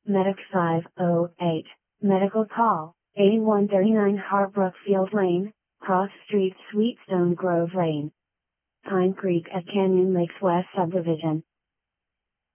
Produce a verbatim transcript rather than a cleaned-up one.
Medic five oh eight. Medical call, eighty-one thirty-nine Harbrook Field Lane, Cross Street, Sweetstone Grove Lane. Pine Creek at Canyon Lakes West Subdivision.